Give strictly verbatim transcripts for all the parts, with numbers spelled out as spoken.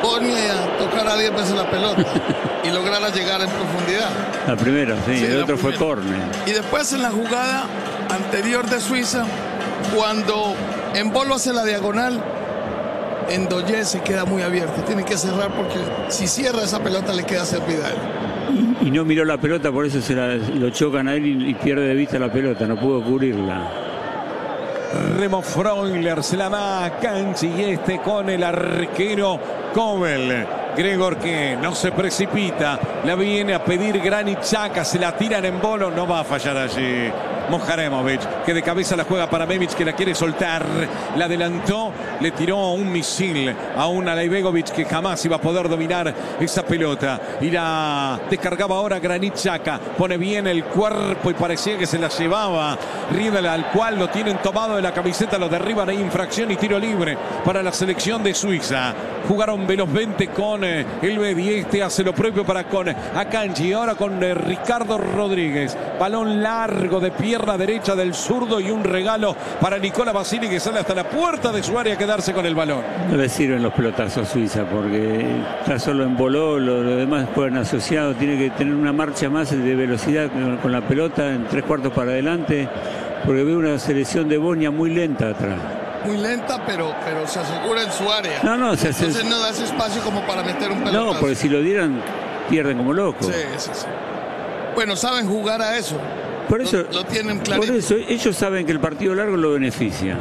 Bosnia tocara diez veces la pelota y lograra llegar en profundidad. La primera, sí, sí el otro primera. Fue córner. Y después en la jugada anterior de Suiza, cuando Embolo hace la diagonal, Ndoye se queda muy abierto. Tiene que cerrar porque si cierra esa pelota le queda servida a él. Y, y no miró la pelota, por eso se la, lo chocan a él y, y pierde de vista la pelota, no pudo cubrirla. Remo Freuler se la da a Canchi y este con el arquero Kobel. Gregor que no se precipita, la viene a pedir Granit Xhaka, se la tiran en Embolo, no va a fallar allí. Moharemovic, que de cabeza la juega para Memic, que la quiere soltar, la adelantó, le tiró un misil a un Alaibegovic que jamás iba a poder dominar esa pelota y la descargaba ahora Granit Xhaka, pone bien el cuerpo y parecía que se la llevaba Riedel, al cual lo tienen tomado de la camiseta, lo derriban, hay infracción y tiro libre para la selección de Suiza. Jugaron velozmente con eh, el Bedi, este hace lo propio para con Akanji, ahora con eh, Ricardo Rodríguez, balón largo de pierna derecha del zurdo y un regalo para Nicola Basili que sale hasta la puerta de su área a quedarse con el balón. No le sirven los pelotazos a Suiza porque está solo en Boló, lo, lo demás fueron asociados, tiene que tener una marcha más de velocidad con, con la pelota en tres cuartos para adelante, porque veo una selección de Bosnia muy lenta atrás. Muy lenta, pero, pero se asegura en su área. No, no, se hace... Entonces no da ese espacio como para meter un pelotazo. No, porque si lo dieran, pierden como locos. Sí, sí, sí. Bueno, saben jugar a eso. Por eso, lo, lo tienen clarito. Por eso ellos saben que el partido largo lo beneficia.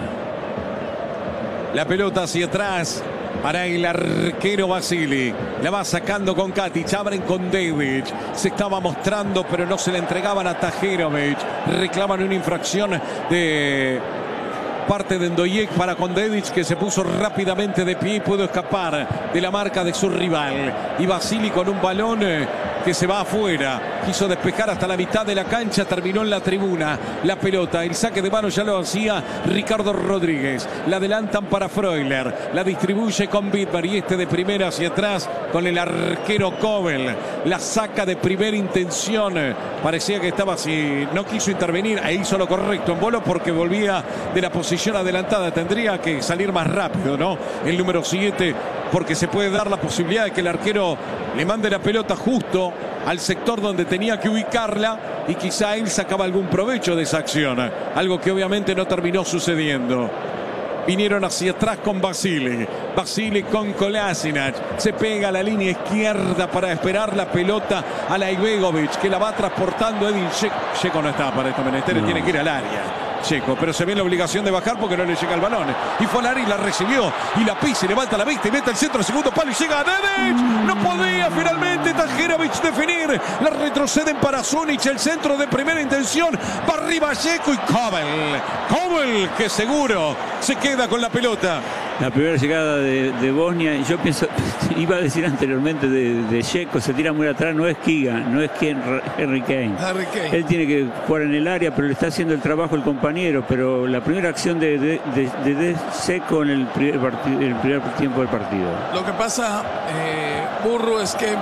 La pelota hacia atrás para el arquero Basili. La va sacando con Katic. Abren con David. Se estaba mostrando, pero no se la entregaban a Tajerovic. Reclaman una infracción de parte de Ndoye para Kondevic, que se puso rápidamente de pie y pudo escapar de la marca de su rival. Y Basili con un balón que se va afuera. Quiso despejar hasta la mitad de la cancha, terminó en la tribuna. La pelota, el saque de mano ya lo hacía Ricardo Rodríguez. La adelantan para Freuler. La distribuye con Bitmer y este de primera hacia atrás con el arquero Kobel. La saca de primera intención. Parecía que estaba así, no quiso intervenir e hizo lo correcto en Bolo porque volvía de la posición adelantada. Tendría que salir más rápido, ¿no? El número siete, porque se puede dar la posibilidad de que el arquero le mande la pelota justo al sector donde tenía que ubicarla y quizá él sacaba algún provecho de esa acción, algo que obviamente no terminó sucediendo. Vinieron hacia atrás con Basili. Basili con Kolasinac. Se pega a la línea izquierda para esperar la pelota a Alaibegovic, que la va transportando Edin Dzeko. Dzeko no está para estos menesteres, no. Tiene que ir al área. Checo, pero se ve la obligación de bajar porque no le llega el balón. Y Folari la recibió y la pisa y levanta la vista y mete el centro al segundo palo y llega a Dedic. No podía finalmente Tajerovic definir. La retroceden para Zunic, el centro de primera intención. Va arriba Dzeko y Kobel. Kobel que seguro se queda con la pelota. La primera llegada de, de Bosnia, y yo pienso, iba a decir anteriormente de, de Dzeko, se tira muy atrás, no es Keegan, no es Harry Kane. Harry Kane. Él tiene que jugar en el área, pero le está haciendo el trabajo el compañero. Pero la primera acción de, de, de, de, de Dzeko en el primer, partido, el primer tiempo del partido. Lo que pasa, eh, Burro, es que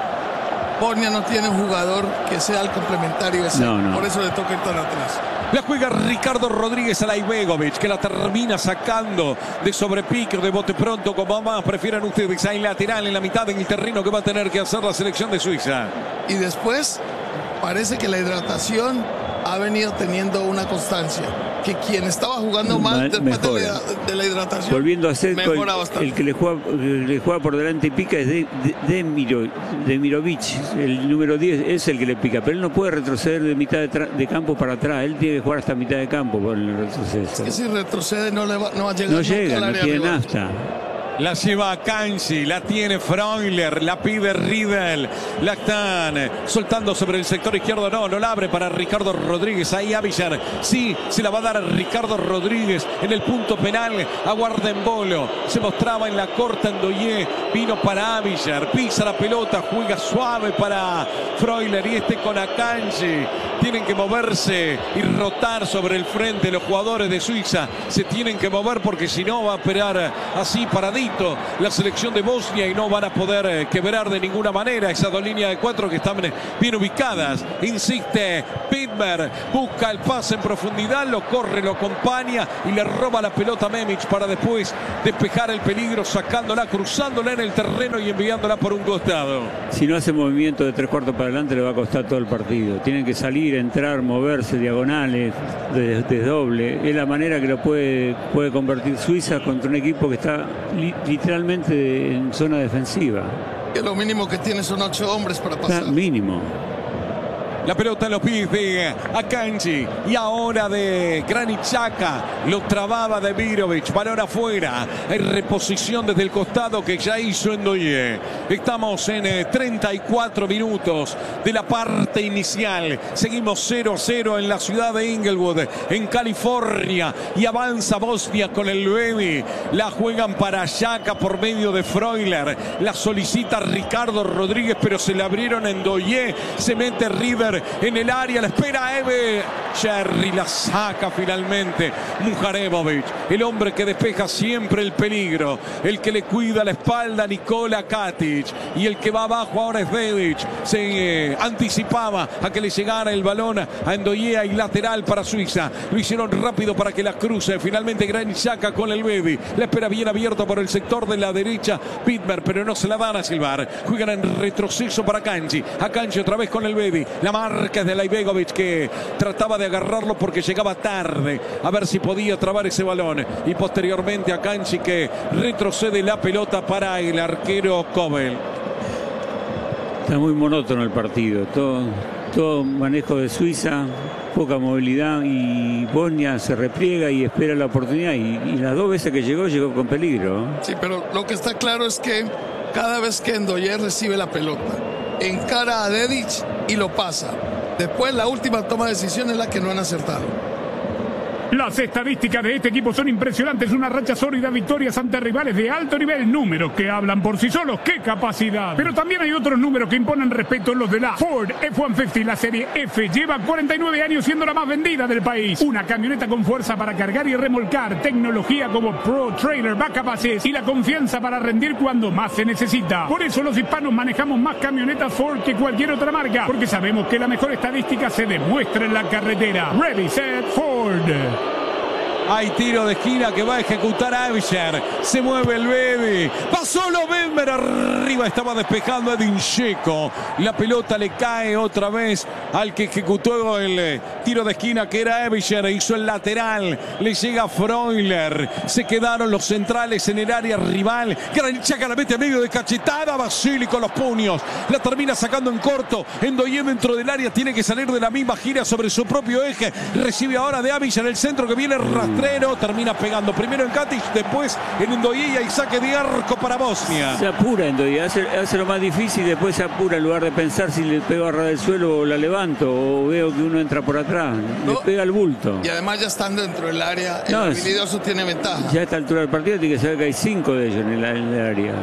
Bosnia no tiene un jugador que sea el complementario de Dzeko. No, no. Por eso le toca ir tan atrás. La juega Ricardo Rodríguez a Alaibegovic, que la termina sacando de sobrepique, de bote pronto, como más prefieran ustedes. Hay lateral en la mitad en el terreno que va a tener que hacer la selección de Suiza. Y después parece que la hidratación ha venido teniendo una constancia. Que quien estaba jugando mal después de la, de la hidratación volviendo a ser el, el que le juega, le juega por delante y pica es de, de, de, Miro, de Mirovic, el número diez es el que le pica, pero él no puede retroceder de mitad de, de campo para atrás, él tiene que jugar hasta mitad de campo por el retroceso. Es que si retrocede no, le va, no va a llegar. No llega, no tiene nafta. La lleva a Kanji, la tiene Freuler, la pide Riedel, la están soltando sobre el sector izquierdo, no, no la abre para Ricardo Rodríguez, ahí Avillar, sí, se la va a dar a Ricardo Rodríguez en el punto penal, aguarda Embolo, se mostraba en la corta Ndoye, vino para Avillar, pisa la pelota, juega suave para Freuler y este con Akanji, tienen que moverse y rotar sobre el frente los jugadores de Suiza, se tienen que mover porque si no va a esperar así para clarito la selección de Bosnia y no van a poder eh, quebrar de ninguna manera esas dos líneas de cuatro que están bien ubicadas. Insiste Pitmer, busca el pase en profundidad, lo corre, lo acompaña y le roba la pelota a Memić para después despejar el peligro, sacándola, cruzándola en el terreno y enviándola por un costado. Si no hace movimiento de tres cuartos para adelante le va a costar todo el partido. Tienen que salir, entrar, moverse, diagonales, desdoble. Es la manera que lo puede, puede convertir Suiza contra un equipo que está li, literalmente en zona defensiva. Que lo mínimo que tiene son ocho hombres para pasar. Está mínimo. La pelota en los pies de Akanji y ahora de Granit Xhaka. Lo trababa de Mirovic. Balón afuera. Hay reposición desde el costado que ya hizo Ndoye. Estamos en eh, treinta y cuatro minutos de la parte inicial. Seguimos cero a cero en la ciudad de Inglewood, en California. Y avanza Bosnia con el Luevi. La juegan para Xhaka por medio de Freuler. La solicita Ricardo Rodríguez, pero se le abrieron en Ndoye. Se mete River en el área, la espera Eve. Cherry la saca finalmente. Muharemovic, el hombre que despeja siempre el peligro, el que le cuida la espalda a Nikola Katic, y el que va abajo ahora es Dedic. Se eh, anticipaba a que le llegara el balón a Ndoye y lateral para Suiza. Lo hicieron rápido para que la cruce. Finalmente Granit Xhaka con el Bebi. La espera bien abierta por el sector de la derecha Pitmer, pero no se la van a silbar. Juegan en retroceso para Akanji. Akanji otra vez con el Bebi. La marca es de Laibegovic, que trataba de agarrarlo porque llegaba tarde a ver si podía trabar ese balón. Y posteriormente Akanji, que retrocede la pelota para el arquero Kobel. Está muy monótono el partido. Todo, todo manejo de Suiza, poca movilidad, y Bosnia se repliega y espera la oportunidad. Y, y las dos veces que llegó, llegó con peligro. Sí, pero lo que está claro es que cada vez que Ndoye recibe la pelota, encara a Dedic y lo pasa. Después la última toma de decisión es la que no han acertado. Las estadísticas de este equipo son impresionantes. Una racha sólida, victorias ante rivales de alto nivel. Números que hablan por sí solos. ¡Qué capacidad! Pero también hay otros números que imponen respeto. Los de la Ford F ciento cincuenta, la serie F. Lleva cuarenta y nueve años siendo la más vendida del país. Una camioneta con fuerza para cargar y remolcar. Tecnología como Pro Trailer, Backup Assist y la confianza para rendir cuando más se necesita. Por eso los hispanos manejamos más camionetas Ford que cualquier otra marca. Porque sabemos que la mejor estadística se demuestra en la carretera. Ready, set, Ford. Hay tiro de esquina que va a ejecutar Avisher. Se mueve el Bebi. Pasó lo Bedmer. Arriba estaba despejando Edin Dzeko. La pelota le cae otra vez al que ejecutó el tiro de esquina, que era Avisher. Hizo el lateral. Le llega Freuler. Se quedaron los centrales en el área rival. Granit Xhaka la mete a medio de cachetada. Basili con los puños. La termina sacando en corto. Ndoye dentro del área. Tiene que salir de la misma gira sobre su propio eje. Recibe ahora de Avisher el centro que viene rastrero. Termina pegando primero en Katic, después en Ndoye, y saque de arco para Bosnia. Se apura Ndoye, hace, hace lo más difícil, después se apura en lugar de pensar si le pego a ras del suelo o la levanto o veo que uno entra por atrás. No, le pega el bulto. Y además ya están dentro del área, el no, habilidoso tiene ventaja. Ya a esta altura del partido tiene que saber que hay cinco de ellos en el, en el área.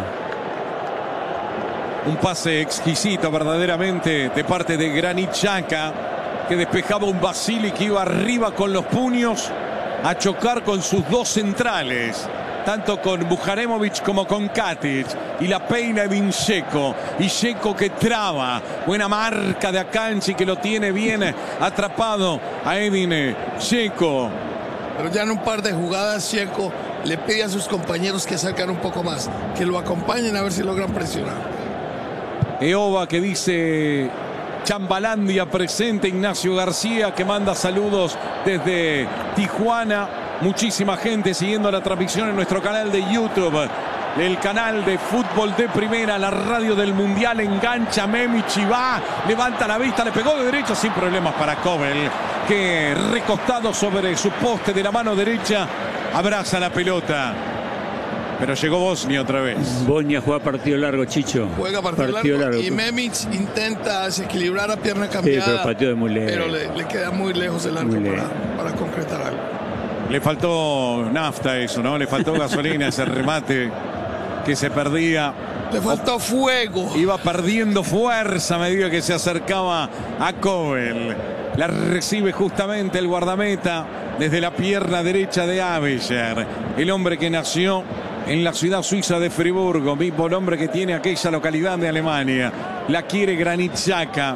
Un pase exquisito verdaderamente de parte de Granit Xhaka, que despejaba un Basili que iba arriba con los puños a chocar con sus dos centrales, tanto con Muharemovic como con Katic, y la peina Edin Dzeko, y Dzeko que traba. Buena marca de Akanji, que lo tiene bien atrapado a Edin Dzeko. Pero ya en un par de jugadas Dzeko le pide a sus compañeros que salgan un poco más, que lo acompañen a ver si logran presionar. Eoba, que dice Chambalandia presente. Ignacio García, que manda saludos desde Tijuana. Muchísima gente siguiendo la transmisión en nuestro canal de YouTube, el canal de fútbol de primera, la radio del mundial. Engancha Memić y va, levanta la vista, le pegó de derecha sin problemas para Kobel, que recostado sobre su poste de la mano derecha abraza la pelota. Pero llegó Bosnia otra vez. Bosnia juega partido largo, Chicho. Juega partido, partido largo, largo. Y Memić intenta desequilibrar a pierna cambiada. Sí, pero el partido es muy lejos. Pero le, le queda muy lejos el arco para, para concretar algo. Le faltó nafta eso, ¿no? Le faltó gasolina ese remate que se perdía. Le faltó fuego. Iba perdiendo fuerza a medida que se acercaba a Kobel. La recibe justamente el guardameta desde la pierna derecha de Avisher. El hombre que nació en la ciudad suiza de Friburgo, mismo nombre que tiene aquella localidad de Alemania. La quiere Granit Xhaka.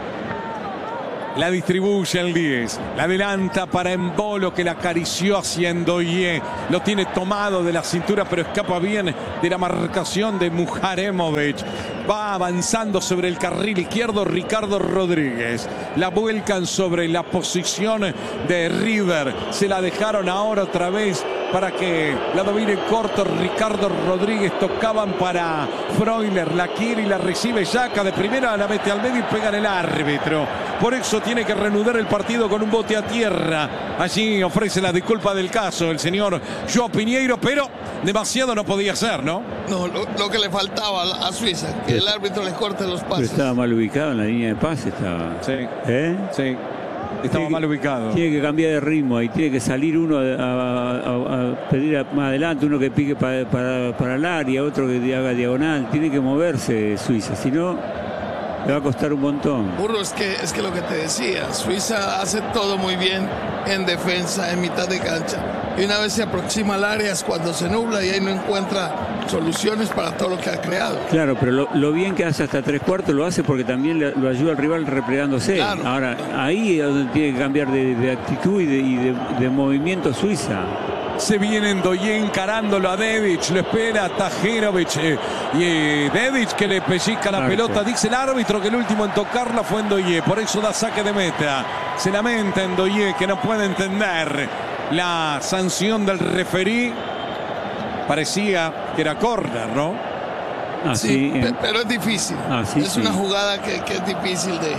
La distribuye el diez. La adelanta para Embolo, que la acarició hacia Ndoye. Lo tiene tomado de la cintura, pero escapa bien de la marcación de Muharemovic. Va avanzando sobre el carril izquierdo Ricardo Rodríguez. La vuelcan sobre la posición de River. Se la dejaron ahora otra vez para que la domine corto Ricardo Rodríguez. Tocaban para Freuler. La quiere y la recibe Xhaka. De primera la mete al medio y pega en el árbitro. Por eso tiene que reanudar el partido con un bote a tierra. Allí ofrece la disculpa del caso el señor Joao Pinheiro, pero demasiado no podía hacer, ¿no? No, lo, lo que le faltaba a Suiza, que el árbitro les corte los pases. Pero estaba mal ubicado en la línea de pase, estaba. Sí. ¿Eh? Sí. Estaba Tiene mal que, ubicado. Tiene que cambiar de ritmo y tiene que salir uno a, a, a, a pedir a, más adelante, uno que pique para, para, para el área, otro que haga diagonal. Tiene que moverse Suiza, si no le va a costar un montón. Burro, es que, es que lo que te decía, Suiza hace todo muy bien en defensa, en mitad de cancha. Y una vez se aproxima al área es cuando se nubla y ahí no encuentra soluciones para todo lo que ha creado. Claro, pero lo, lo bien que hace hasta tres cuartos lo hace porque también le, lo ayuda al rival replegándose. Claro. Ahora, ahí es donde tiene que cambiar de, de actitud y, de, y de, de movimiento Suiza. Se viene Ndoye encarándolo a Dedić, lo espera Tahirovic eh, y eh, Dedić que le pellizca la Árbitro. pelota. Dice el árbitro que el último en tocarla fue Ndoye, por eso da saque de meta. Se lamenta Ndoye, que no puede entender la sanción del referí. Parecía que era córner, ¿no? Así, Sí, eh, pe- pero es difícil. Ah, sí, es sí. una jugada que, que es difícil de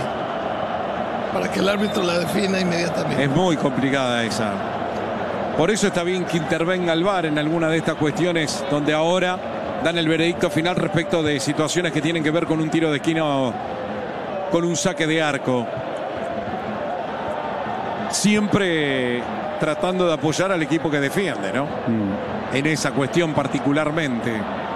para que el árbitro la defina inmediatamente. Es muy complicada esa. Por eso está bien que intervenga el V A R en alguna de estas cuestiones donde ahora dan el veredicto final respecto de situaciones que tienen que ver con un tiro de esquina o con un saque de arco. Siempre tratando de apoyar al equipo que defiende, ¿no? mm. En esa cuestión particularmente.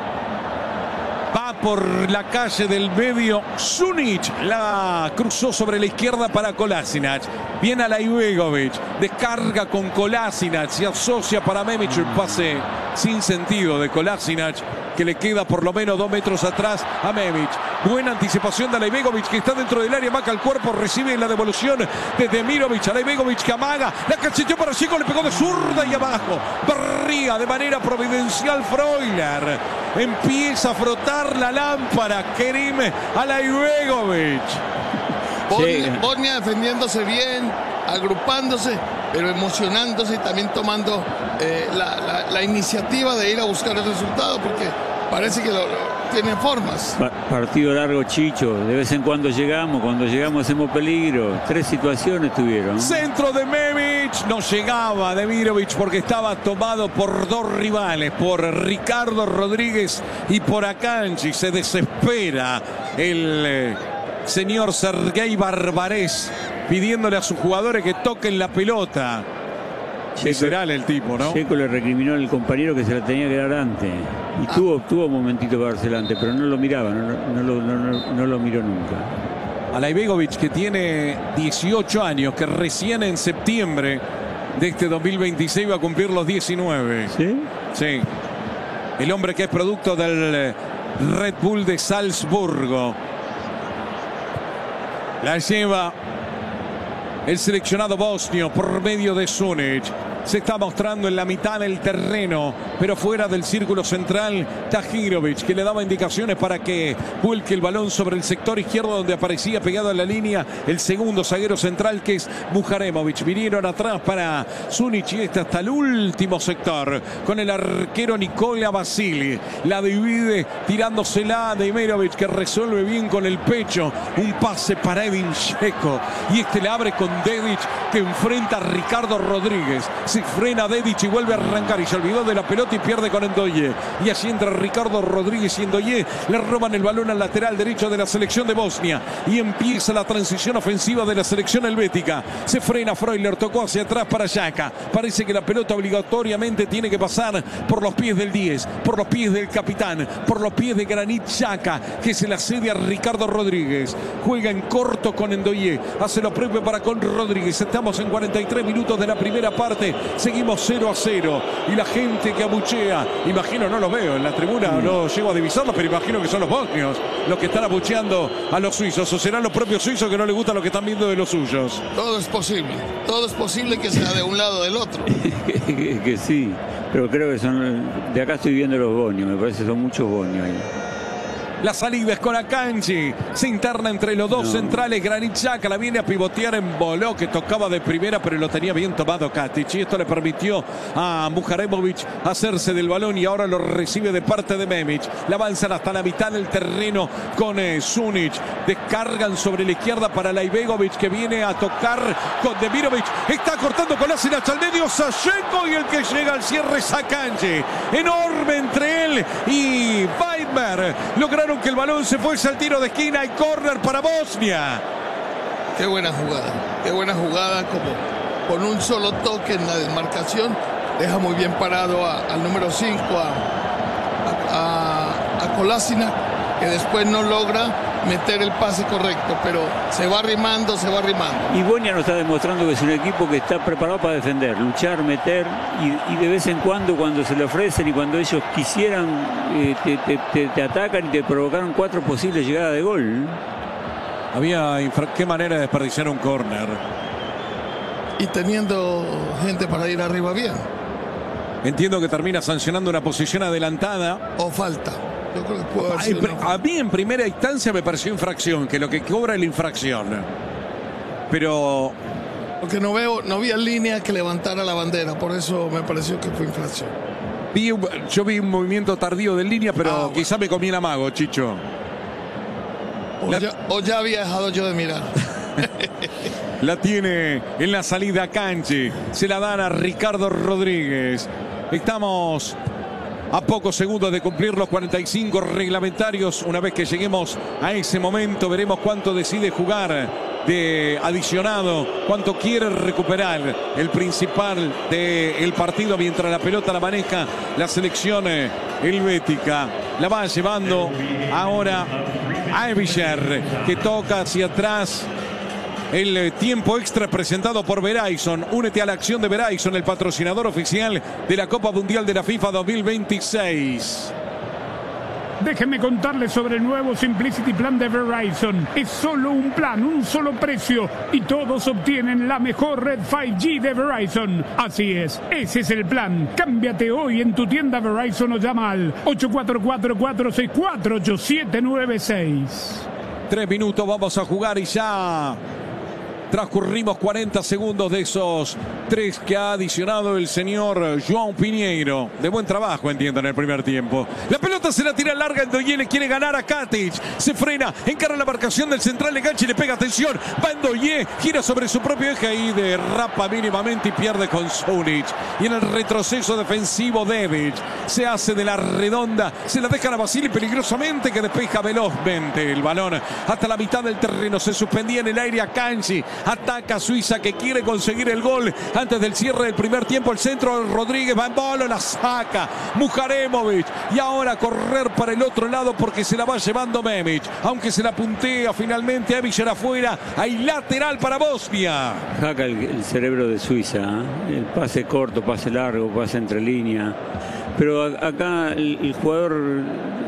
Va por la calle del medio Šunić, la cruzó sobre la izquierda para Kolasinac. Viene a Laibegovic, descarga con Kolasinac, se asocia para Memić, el pase sin sentido de Kolasinac, que le queda por lo menos dos metros atrás a Memić. Buena anticipación de Laibegovic, que está dentro del área, marca el cuerpo, recibe la devolución de Demirovic a Laibegovic, que amaga, la cacheteó para Chico, le pegó de zurda y abajo. Barría de manera providencial Freuler. Empieza a frotar la lámpara Kerim a Laibegovic. Bosnia, Sí. Bosnia defendiéndose bien, agrupándose, pero emocionándose y también tomando eh, la, la- la iniciativa de ir a buscar el resultado, porque parece que lo, lo- tiene formas. Pa- partido largo, Chicho. De vez en cuando llegamos, cuando llegamos hacemos peligro. Tres situaciones tuvieron. Centro de Memić, no llegaba Demirovic porque estaba tomado por dos rivales, por Ricardo Rodríguez y por Akanji. Se desespera el eh, señor Sergei Barbarés pidiéndole a sus jugadores que toquen la pelota. Literal el tipo, ¿no? Checo le recriminó al compañero que se la tenía que dar antes. Y tuvo, tuvo un momentito para darse delante, pero no lo miraba, no, no, no lo, no, no- no lo miró nunca. A Laibegovic, que tiene dieciocho años, que recién en septiembre de este dos mil veintiséis va a cumplir los diecinueve. ¿Sí? Sí. El hombre que es producto del eh, Red Bull de Salzburgo. La lleva el seleccionado bosnio por medio de Šunić. Se está mostrando en la mitad del terreno, pero fuera del círculo central, Tahirovic, que le daba indicaciones para que vuelque el balón sobre el sector izquierdo, donde aparecía pegado a la línea el segundo zaguero central, que es Muharemovic. Vinieron atrás para Šunić y este hasta el último sector, con el arquero Nikola Vasili. La divide tirándosela a Demirovic, que resuelve bien con el pecho. Un pase para Edin Dzeko. Y este le abre con Dedić, que enfrenta a Ricardo Rodríguez. Se frena Dedić y vuelve a arrancar y se olvidó de la pelota y pierde con Ndoye. Y así entra Ricardo Rodríguez y Ndoye le roban el balón al lateral derecho de la selección de Bosnia. Y empieza la transición ofensiva de la selección helvética. Se frena Freuler, tocó hacia atrás para Xhaka. Parece que la pelota obligatoriamente tiene que pasar por los pies del diez, por los pies del capitán, por los pies de Granit Xhaka, que se la cede a Ricardo Rodríguez. Juega en corto con Ndoye, hace lo propio para con Rodríguez. Estamos en cuarenta y tres minutos de la primera parte. Seguimos cero a cero. Y la gente que abuchea, imagino, no los veo en la tribuna, no llego a divisarlos, pero imagino que son los bosnios los que están abucheando a los suizos. O serán los propios suizos que no les gusta lo que están viendo de los suyos. Todo es posible. Todo es posible que sea de un lado o del otro. que, que sí, pero creo que son. De acá estoy viendo los bonios, me parece que son muchos bonios ahí. La salida es con Akanji. Se interna entre los dos no. centrales. Granit Xhaka la viene a pivotear en Boló, que tocaba de primera, pero lo tenía bien tomado Katic. Y esto le permitió a Muharemovic hacerse del balón y ahora lo recibe de parte de Memic. La avanzan hasta la mitad del terreno con eh, Sunic. Descargan sobre la izquierda para Laibegovic, que viene a tocar con Demirovic. Está cortando con Asinac al medio. Sajenko, y el que llega al cierre es Akanji. Enorme entre él y Weidmer. Lograron que el balón se fuese al tiro de esquina y córner para Bosnia. Qué buena jugada, qué buena jugada, como con un solo toque en la desmarcación deja muy bien parado a, al número cinco, a, a, a Kolasinac, que después no logra meter el pase correcto, pero se va arrimando, se va arrimando. Y Bosnia nos está demostrando que es un equipo que está preparado para defender, luchar, meter, y, y de vez en cuando, cuando se le ofrecen y cuando ellos quisieran, eh, te, te, te, te atacan y te provocaron cuatro posibles llegadas de gol. Había infra... qué manera de desperdiciar un córner. Y teniendo gente para ir arriba bien. Entiendo que termina sancionando una posición adelantada. O falta. Yo creo que puede haber sido a, a mí en primera instancia me pareció infracción, que lo que cobra es la infracción. Pero... Porque no veo, no vi en línea que levantara la bandera, por eso me pareció que fue infracción. Vi, yo vi un movimiento tardío de línea, pero ah, bueno. Quizá me comí el amago, Chicho. O, la... ya, o ya había dejado yo de mirar. La tiene en la salida Akanji. Se la dan a Ricardo Rodríguez. Estamos a pocos segundos de cumplir los cuarenta y cinco reglamentarios. Una vez que lleguemos a ese momento, veremos cuánto decide jugar de adicionado, cuánto quiere recuperar el principal del partido, mientras la pelota la maneja la selección helvética. La va llevando ahora a Evicher, que toca hacia atrás. El tiempo extra presentado por Verizon. Únete a la acción de Verizon, el patrocinador oficial de la Copa Mundial de la FIFA dos mil veintiséis. Déjenme contarles sobre el nuevo Simplicity Plan de Verizon. Es solo un plan, un solo precio, y todos obtienen la mejor red cinco G de Verizon. Así es, ese es el plan. Cámbiate hoy en tu tienda Verizon o llama al ocho cuatro cuatro, cuatro seis cuatro, ocho siete nueve seis. Tres minutos vamos a jugar y ya transcurrimos cuarenta segundos de esos tres que ha adicionado el señor João Pinheiro. De buen trabajo, entiendo, en el primer tiempo. La pelota se la tira larga. Ndoye le quiere ganar a Katic. Se frena, encara la marcación del central, engancha y le pega. Atención, va Ndoye, gira sobre su propio eje y derrapa mínimamente y pierde con Sunic. Y en el retroceso defensivo, Devic se hace de la redonda. Se la deja a Vasili peligrosamente, que despeja velozmente el balón hasta la mitad del terreno. Se suspendía en el aire Akanji. Ataca Suiza, que quiere conseguir el gol antes del cierre del primer tiempo. El centro, Rodríguez va en bola, la saca Muharemovic. Y ahora correr para el otro lado, porque se la va llevando Memic. Aunque se la puntea finalmente a Evicher afuera. Hay lateral para Bosnia. Jaca el, el cerebro de Suiza, ¿eh? El pase corto, pase largo, pase entre línea. Pero a, acá el, el jugador...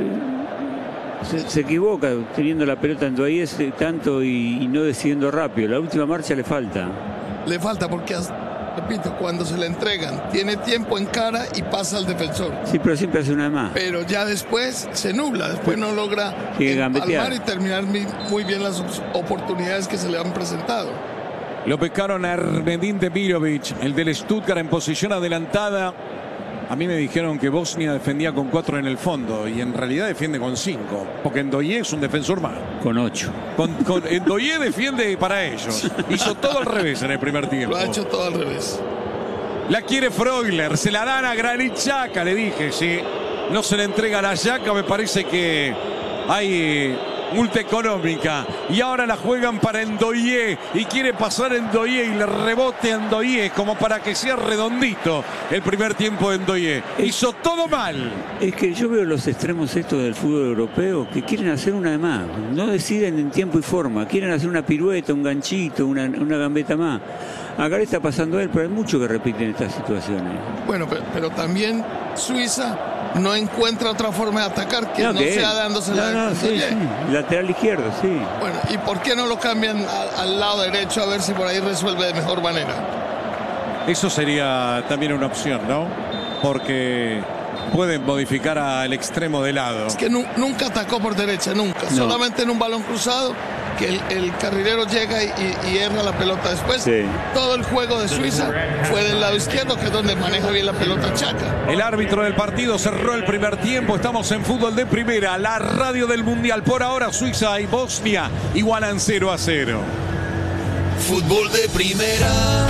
Se, se equivoca teniendo la pelota en Ndoye tanto y, y no decidiendo rápido. La última marcha le falta. Le falta porque, repito, cuando se le entregan, tiene tiempo en cara y pasa al defensor. Sí, pero siempre hace una más. Pero ya después se nubla, después no logra empalmar y terminar muy bien las oportunidades que se le han presentado. Lo pescaron a Ermedin Demirovic, el del Stuttgart, en posición adelantada. A mí me dijeron que Bosnia defendía con cuatro en el fondo y en realidad defiende con cinco, porque Ndoye es un defensor más. Con ocho. Con, con, Ndoye defiende para ellos. Hizo todo al revés en el primer tiempo. Lo ha hecho todo al revés. La quiere Freuler, se la dan a Granit Xhaka, le dije. Si no se le entrega a la Xhaka, me parece que hay multa económica. Y ahora la juegan para Ndoye y quiere pasar Ndoye y le rebote a Ndoye como para que sea redondito el primer tiempo de Ndoye. Hizo todo mal. Es que yo veo los extremos estos del fútbol europeo que quieren hacer una de más. No deciden en tiempo y forma. Quieren hacer una pirueta, un ganchito, una, una gambeta más. Acá le está pasando a él, pero hay muchos que repiten estas situaciones. Bueno, pero, pero también Suiza no encuentra otra forma de atacar que no, no que sea dándose no, la no, sí, sí. Lateral izquierdo, sí. Bueno, ¿y por qué no lo cambian a, al lado derecho a ver si por ahí resuelve de mejor manera? Eso sería también una opción, ¿no? Porque pueden modificar al extremo de lado. Es que nu nunca atacó por derecha, nunca. No. Solamente en un balón cruzado que el, el carrilero llega y, y, y erra la pelota. Después, sí. Todo el juego de Suiza fue del lado izquierdo, que es donde maneja bien la pelota Chaca. El árbitro del partido cerró el primer tiempo. Estamos en Fútbol de Primera, la radio del Mundial. Por ahora, Suiza y Bosnia igualan cero a cero. Fútbol de Primera.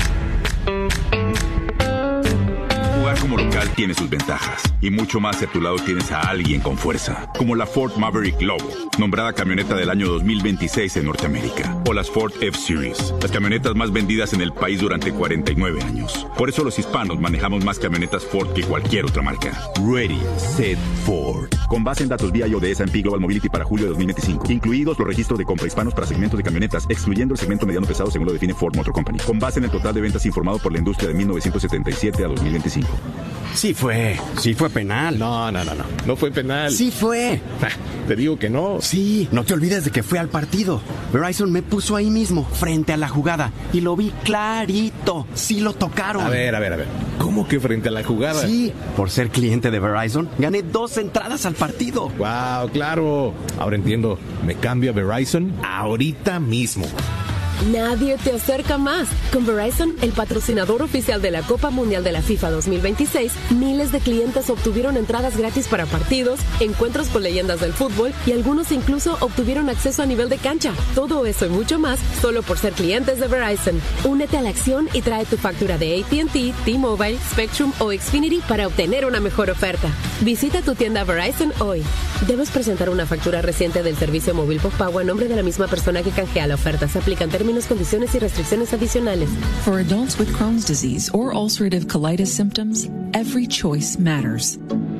Como local tiene sus ventajas y mucho más si a tu lado tienes a alguien con fuerza, como la Ford Maverick Lobo, nombrada camioneta del año dos mil veintiséis en Norteamérica, o las Ford F-Series, las camionetas más vendidas en el país durante cuarenta y nueve años. Por eso los hispanos manejamos más camionetas Ford que cualquier otra marca. Ready, Set, Ford. Con base en datos V I O de S and P Global Mobility para julio de dos mil veinticinco, incluidos los registros de compra hispanos para segmentos de camionetas, excluyendo el segmento mediano pesado según lo define Ford Motor Company, con base en el total de ventas informado por la industria de mil novecientos setenta y siete a dos mil veinticinco. Sí fue, sí fue penal. No, no, no, no, no fue penal. Sí fue. Te digo que no. Sí, no te olvides de que fui al partido. Verizon me puso ahí mismo, frente a la jugada, y lo vi clarito. Sí lo tocaron. A ver, a ver, a ver. ¿Cómo que frente a la jugada? Sí, por ser cliente de Verizon, gané dos entradas al partido. Wow, claro. Ahora entiendo. Me cambio a Verizon ahorita mismo. Nadie te acerca más. Con Verizon, el patrocinador oficial de la Copa Mundial de la FIFA dos mil veintiséis, miles de clientes obtuvieron entradas gratis para partidos, encuentros con leyendas del fútbol y algunos incluso obtuvieron acceso a nivel de cancha. Todo eso y mucho más solo por ser clientes de Verizon. Únete a la acción y trae tu factura de A T and T, T-Mobile, Spectrum o Xfinity para obtener una mejor oferta. Visita tu tienda Verizon hoy. Debes presentar una factura reciente del servicio móvil postpago a nombre de la misma persona que canjea la oferta. Se aplican términos, condiciones y restricciones adicionales. For adults with Crohn's disease or ulcerative colitis symptoms, every choice matters.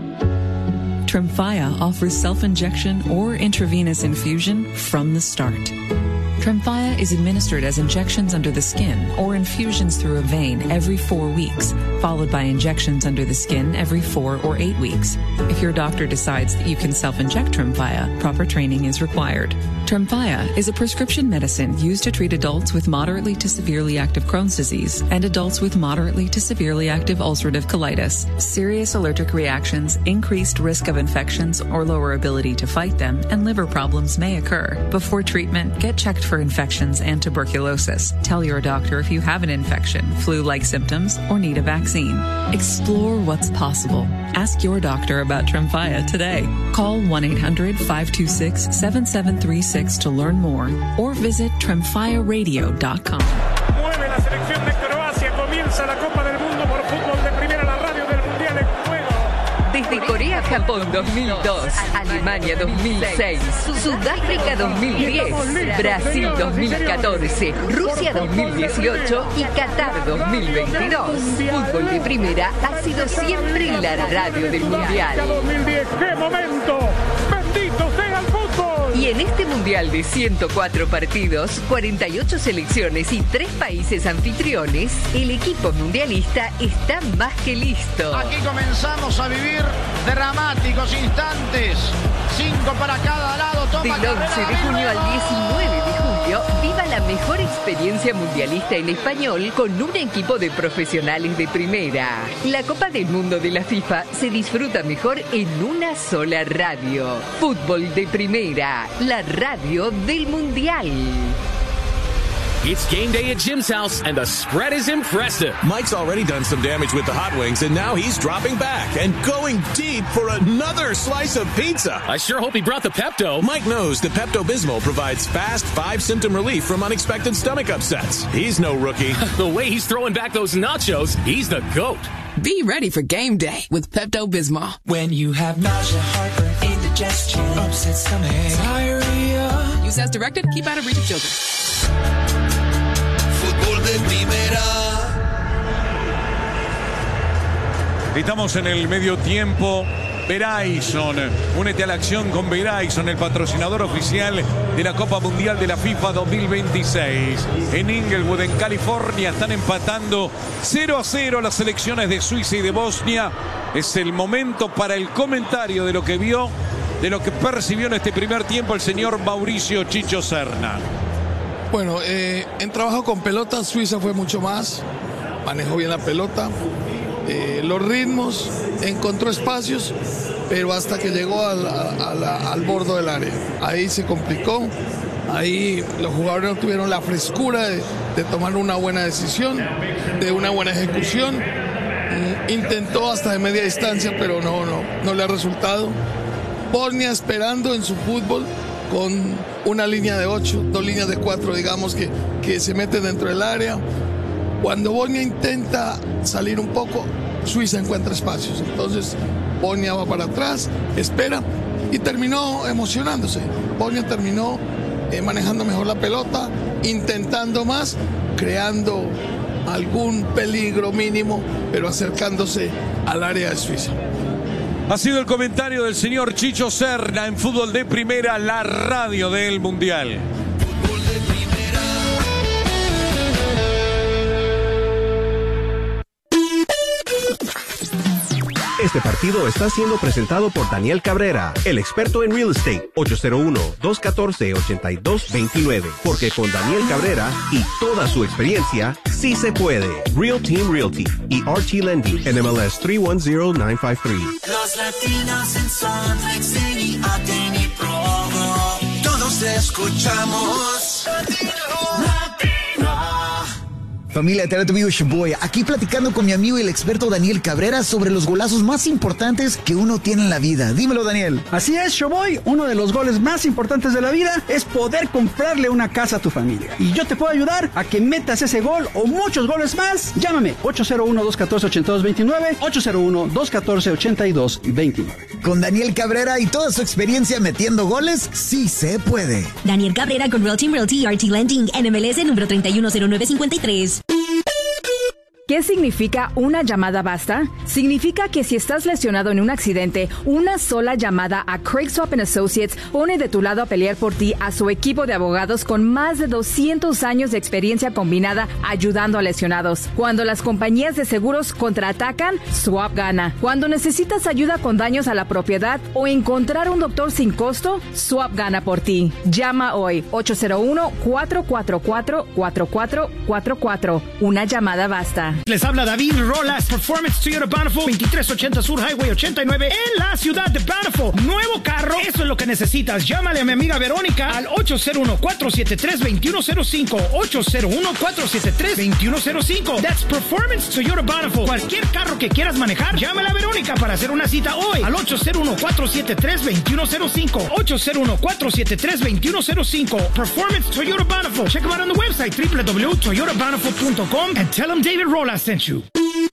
Tremfya offers self-injection or intravenous infusion from the start. Tremfya is administered as injections under the skin or infusions through a vein every four weeks, followed by injections under the skin every four or eight weeks. If your doctor decides that you can self-inject Tremfya, proper training is required. Tremfya is a prescription medicine used to treat adults with moderately to severely active Crohn's disease and adults with moderately to severely active ulcerative colitis. Serious allergic reactions, increased risk of infections or lower ability to fight them, and liver problems may occur. Before treatment, get checked for infections and tuberculosis. Tell your doctor if you have an infection, flu-like symptoms, or need a vaccine. Explore what's possible. Ask your doctor about Tremfya today. Call one eight hundred five two six seven seven three six to learn more or visit tremfya radio dot com. Mueve la selección de Croacia, comienza la Copa del Mundo por Fútbol de Primera, la radio del Mundial en juego. Desde Corea-Japón dos mil dos, Alemania dos mil seis, Sudáfrica dos mil diez, Brasil dos mil catorce, Rusia dos mil dieciocho y Qatar dos mil veintidós. Fútbol de Primera ha sido siempre la radio del Mundial. dos mil diez, ¡qué momento! ¡Bendito sea el fútbol! Y en este Mundial de ciento cuatro partidos, cuarenta y ocho selecciones y tres países anfitriones, el equipo mundialista está más que listo. Aquí comenzamos a vivir dramáticos instantes. Cinco para cada lado. Toma Del once de junio al diecinueve de julio, viva la mejor experiencia mundialista en español con un equipo de profesionales de primera. La Copa del Mundo de la FIFA se disfruta mejor en una sola radio. Fútbol de Primera, la radio del Mundial. It's game day at Jim's house, and the spread is impressive. Mike's already done some damage with the hot wings, and now he's dropping back and going deep for another slice of pizza. I sure hope he brought the Pepto. Mike knows that Pepto-Bismol provides fast five-symptom relief from unexpected stomach upsets. He's no rookie. The way he's throwing back those nachos, he's the GOAT. Be ready for game day with Pepto-Bismol. When you have nausea, heartburn, indigestion, upset stomach, diarrhea, Use as directed. Keep out of reach of children. Fútbol de primera. Estamos en el medio tiempo. Verizon, únete a la acción con Verizon, el patrocinador oficial de la Copa Mundial de la FIFA dos mil veintiséis. En Inglewood, en California, están empatando cero a cero las selecciones de Suiza y de Bosnia. Es el momento para el comentario de lo que vio, de lo que percibió en este primer tiempo el señor Mauricio Chicho Serna. Bueno, eh, en trabajo con pelota, Suiza fue mucho más, manejó bien la pelota. Eh, los ritmos, encontró espacios, pero hasta que llegó al, a, a la, al borde del área. Ahí se complicó, ahí los jugadores no tuvieron la frescura de, de tomar una buena decisión, de una buena ejecución. Mm, intentó hasta de media distancia, pero no, no, no le ha resultado. Bosnia esperando en su fútbol con una línea de ocho, dos líneas de cuatro, digamos, que, que se meten dentro del área. Cuando Bosnia intenta salir un poco, Suiza encuentra espacios. Entonces, Bosnia va para atrás, espera y terminó emocionándose. Bosnia terminó eh, manejando mejor la pelota, intentando más, creando algún peligro mínimo, pero acercándose al área de Suiza. Ha sido el comentario del señor Chicho Serna en Fútbol de Primera, la radio del Mundial. Este partido está siendo presentado por Daniel Cabrera, el experto en real estate. Ocho cero uno, dos uno cuatro, ocho dos dos nueve. Porque con Daniel Cabrera y toda su experiencia, sí se puede. Real Team Realty y R T Lending, N M L S tres uno cero nueve cinco tres. Los latinos en Salt City, Ateni Provo. Todos escuchamos Latino. Familia, te habla tu amigo Shaboy, aquí platicando con mi amigo y el experto Daniel Cabrera sobre los golazos más importantes que uno tiene en la vida. Dímelo, Daniel. Así es, Shaboy, uno de los goles más importantes de la vida es poder comprarle una casa a tu familia. Y yo te puedo ayudar a que metas ese gol o muchos goles más. Llámame ocho cero uno, dos uno cuatro, ocho dos dos nueve, ocho cero uno, dos uno cuatro, ocho dos dos nueve. Con Daniel Cabrera y toda su experiencia metiendo goles, sí se puede. Daniel Cabrera con Real Team Realty, R T Lending, N M L S número tres uno cero nueve cinco tres. ¿Qué significa una llamada basta? Significa que si estás lesionado en un accidente, una sola llamada a Craig Swap and Associates pone de tu lado a pelear por ti a su equipo de abogados con más de doscientos años de experiencia combinada ayudando a lesionados. Cuando las compañías de seguros contraatacan, Swap gana. Cuando necesitas ayuda con daños a la propiedad o encontrar un doctor sin costo, Swap gana por ti. Llama hoy ocho cero uno, cuatro cuatro cuatro, cuatro cuatro cuatro cuatro. Una llamada basta. Les habla David Rolas, Performance Toyota Bountiful, veintitrés ochenta Sur Highway ochenta y nueve en la ciudad de Bountiful. Nuevo carro, eso es lo que necesitas. Llámale a mi amiga Verónica al ocho cero uno, cuatro siete tres, dos uno cero cinco, ocho cero uno, cuatro siete tres, dos uno cero cinco. That's Performance Toyota Bountiful. Cualquier carro que quieras manejar, llámale a Verónica para hacer una cita hoy al ocho cero uno, cuatro siete tres, dos uno cero cinco, ocho cero uno, cuatro siete tres, dos uno cero cinco. Performance Toyota Bountiful. Check them out on the website w w w punto toyota bountiful punto com and tell them David Rolas sent you.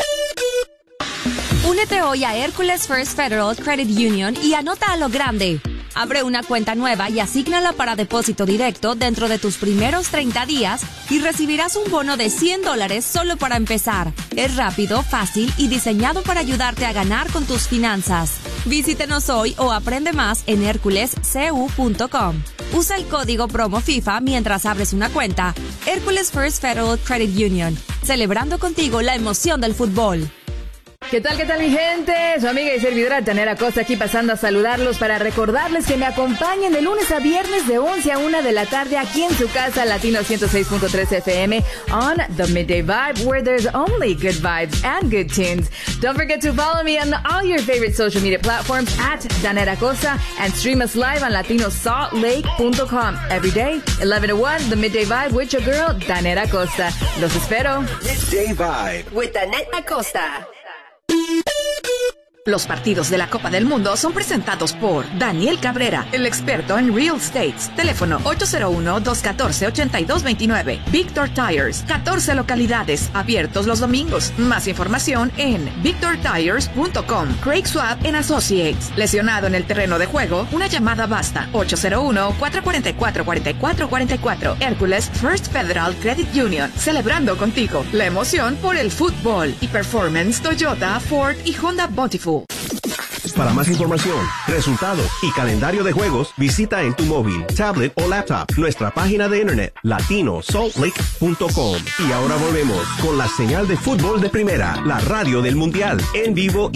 Únete hoy a Hercules First Federal Credit Union y anota a lo grande. Abre una cuenta nueva y asígnala para depósito directo dentro de tus primeros treinta días y recibirás un bono de cien dólares solo para empezar. Es rápido, fácil y diseñado para ayudarte a ganar con tus finanzas. Visítenos hoy o aprende más en hercules c u punto com. Usa el código promo FIFA mientras abres una cuenta. Hercules First Federal Credit Union. Celebrando contigo la emoción del fútbol. ¿Qué tal, qué tal, mi gente? Su amiga y servidora Tanera Costa aquí pasando a saludarlos para recordarles que me acompañen de lunes a viernes de once a una de la tarde aquí en su casa Latino ciento seis punto tres F M on The Midday Vibe, where there's only good vibes and good tunes. Don't forget to follow me on all your favorite social media platforms at Tanera Costa and stream us live on latino salt lake punto com. Every day, eleven to one, The Midday Vibe with your girl, Tanera Costa. Los espero. Midday Vibe with Tanera Costa. Los partidos de la Copa del Mundo son presentados por Daniel Cabrera, el experto en real estate. Teléfono ocho cero uno, dos uno cuatro, ocho dos dos nueve. Victor Tires, catorce localidades, abiertos los domingos. Más información en victor tires punto com. Craig Swab and Associates. Lesionado en el terreno de juego, una llamada basta. ocho cero uno, cuatro cuatro cuatro, cuatro cuatro cuatro cuatro. Hércules First Federal Credit Union. Celebrando contigo la emoción por el fútbol. Y Performance, Toyota, Ford y Honda Bountiful. Para más información, resultados y calendario de juegos, visita en tu móvil, tablet o laptop nuestra página de internet latino salt lake punto com. Y ahora volvemos con la señal de fútbol de primera, la radio del mundial, en vivo y